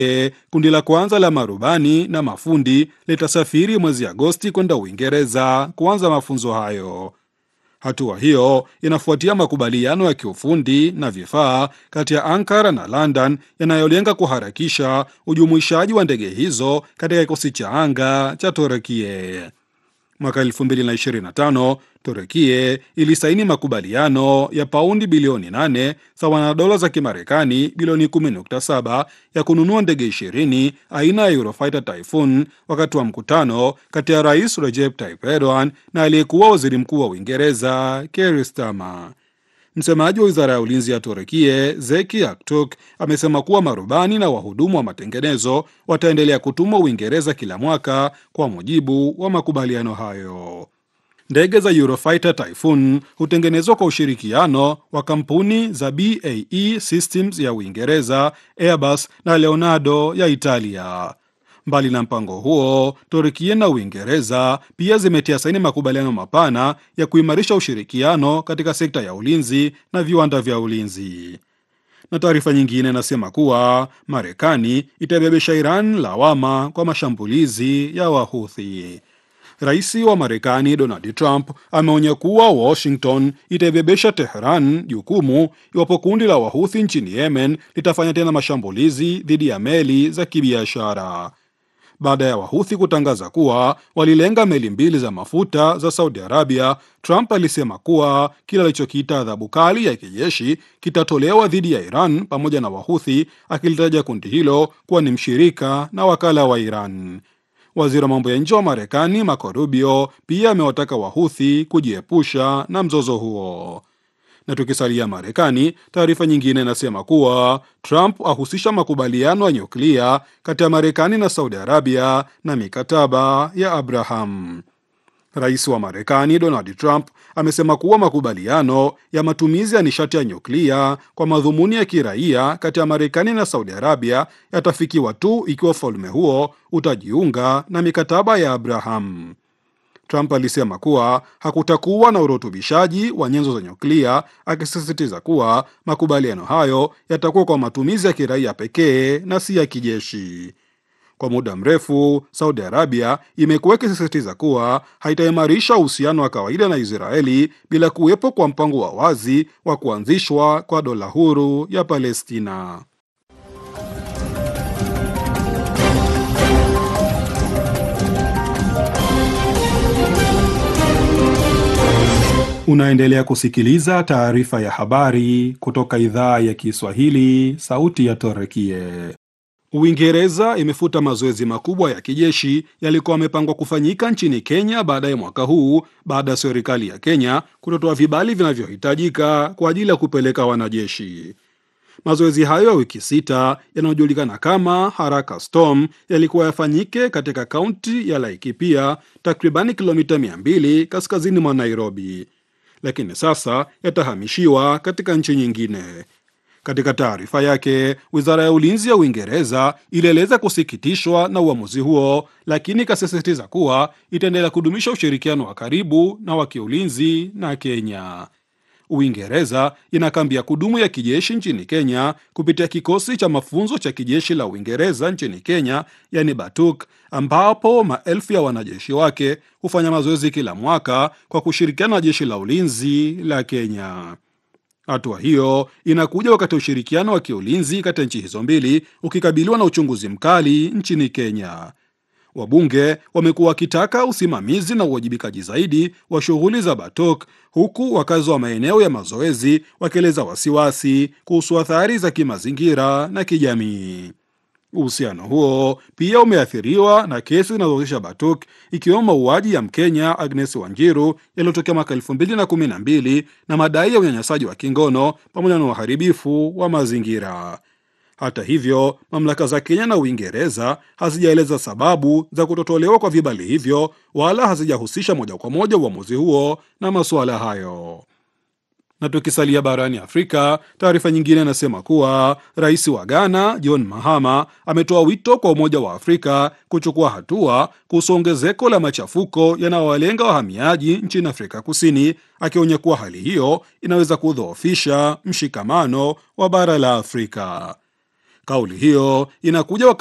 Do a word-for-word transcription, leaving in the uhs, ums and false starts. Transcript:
E, kundi la kwanza la marubani na mafundi litasafiri mwezi Agosti kwenda Uingereza kuanza mafunzo hayo. Hatua hiyo inafuatia makubaliano ya kiufundi na vifaa kati ya Ankara na London yanayolenga kuharakisha ujumuishaji wa ndege hizo katika kikosi cha anga cha Turukia. Mwaka elfu mbili na ishirini na tano Turukia ilisaini makubaliano ya paundi bilioni nane sawa na dola za Kimarekani bilioni kumi nukta saba ya kununua ndege ishirini aina ya Eurofighter Typhoon wakati wa mkutano kati ya Rais Recep Tayyip Erdogan na aliyekuwa waziri mkuu wa Uingereza Keir Starmer. Msemaji wa wizara ya ulinzi ya Turukia Zeki Aktuk amesema kuwa marubani na wahudumu wa matengenezo wataendelea kutumwa Uingereza kila mwaka kwa mujibu wa makubaliano hayo. Ndege za Eurofighter Typhoon hutengenezwa kwa ushirikiano wa kampuni za B A E Systems ya Uingereza, Airbus na Leonardo ya Italia. Mbali na mpango huo, Turkia na Uingereza pia zimetia saini makubaliano mapana ya kuimarisha ushirikiano katika sekta ya ulinzi na viwanda vya ulinzi. Na taarifa nyingine inasema kuwa Marekani itaibebesha Iran lawama kwa mashambulizi ya Wahuthi. Rais wa Marekani Donald Trump ameonya kuwa Washington itaibebesha Tehran jukumu iwapo kundi la Wahuthi nchini Yemen litafanya tena mashambulizi dhidi ya meli za kibiashara. Baada ya Wahuthi kutangaza kuwa walilenga meli mbili za mafuta za Saudi Arabia, Trump alisema kuwa kile alichokiita adhabu kali ya kijeshi kitatolewa dhidi ya Iran pamoja na Wahuthi, akilitaja kundi hilo kuwa ni mshirika na wakala wa Iran. Waziri wa mambo ya nje wa Marekani Marco Rubio pia amewataka Wahuthi kujiepusha na mzozo huo. Na tukisalia Marekani, taarifa nyingine inasema kuwa Trump ahusisha makubaliano ya nyuklia kati ya Marekani na Saudi Arabia na mikataba ya Abraham. Rais wa Marekani Donald Trump amesema kuwa makubaliano ya matumizi ya nishati ya nyuklia kwa madhumuni ya kiraia kati ya Marekani na Saudi Arabia yatafikiwa tu ikiwa ufalme huo utajiunga na mikataba ya Abraham. Trump alisema kuwa hakutakuwa na urutubishaji wa nyenzo za nyuklia, akisisitiza kuwa makubaliano hayo yatakuwa kwa matumizi ya kiraia pekee na si ya kijeshi. Kwa muda mrefu, Saudi Arabia imekuwa ikisisitiza kuwa haitaimarisha uhusiano wa kawaida na Israeli bila kuwepo kwa mpango wa wazi wa kuanzishwa kwa dola huru ya Palestina. Unaendelea kusikiliza taarifa ya habari kutoka idhaa ya Kiswahili, Sauti ya Turukia. Uingereza imefuta mazoezi makubwa ya kijeshi yalikuwa yamepangwa kufanyika nchini Kenya baadaye mwaka huu baada ya serikali ya Kenya kutotoa vibali vinavyohitajika kwa ajili ya kupeleka wanajeshi. Mazoezi hayo ya wiki sita yanayojulikana kama Haraka Storm yalikuwa yafanyike katika kaunti ya Laikipia, takribani kilomita mia mbili kaskazini mwa Nairobi, lakini sasa yatahamishiwa katika nchi nyingine. Katika taarifa yake, wizara ya ulinzi ya Uingereza ilieleza kusikitishwa na uamuzi huo, lakini ikasisitiza kuwa itaendelea kudumisha ushirikiano wa karibu na wa kiulinzi na Kenya. Uingereza ina kambi ya kudumu ya kijeshi nchini Kenya kupitia kikosi cha mafunzo cha kijeshi la Uingereza nchini Kenya, yani Batuk, ambapo maelfu ya wanajeshi wake hufanya mazoezi kila mwaka kwa kushirikiana na jeshi la ulinzi la Kenya. Hatua hiyo inakuja wakati ushirikiano wa kiulinzi kati ya nchi hizo mbili ukikabiliwa na uchunguzi mkali nchini Kenya. Wabunge wamekuwa wakitaka usimamizi na uwajibikaji zaidi wa shughuli za Batok, huku wakazi wa maeneo ya mazoezi wakieleza wasiwasi kuhusu athari za kimazingira na kijamii. Uhusiano huo pia umeathiriwa na kesi zinazohusisha Batok, ikiwemo mauaji ya Mkenya Agnes Wanjiru yaliyotokea mwaka elfu mbili na kumi na mbili na madai ya unyanyasaji wa kingono pamoja na uharibifu wa mazingira. Hata hivyo, mamlaka za Kenya na Uingereza hazijaeleza sababu za kutotolewa kwa vibali hivyo wala hazijahusisha moja kwa moja uamuzi huo na masuala hayo. Na tukisalia barani Afrika, taarifa nyingine inasema kuwa rais wa Ghana John Mahama ametoa wito kwa Umoja wa Afrika kuchukua hatua kuhusu ongezeko la machafuko yanayowalenga wahamiaji nchini Afrika Kusini, akionya kuwa hali hiyo inaweza kudhoofisha mshikamano wa bara la Afrika. Kauli hiyo inakuja